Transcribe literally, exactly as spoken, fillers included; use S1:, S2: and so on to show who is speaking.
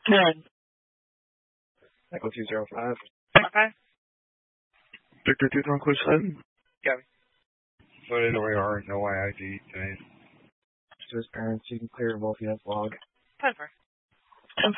S1: Good.
S2: Echo two zero five.
S1: Okay.
S2: Victor two Tom Clue seven.
S1: Go.
S2: Put in O A R, no I I D today. Just parents, you can clear both U S log.
S1: Over.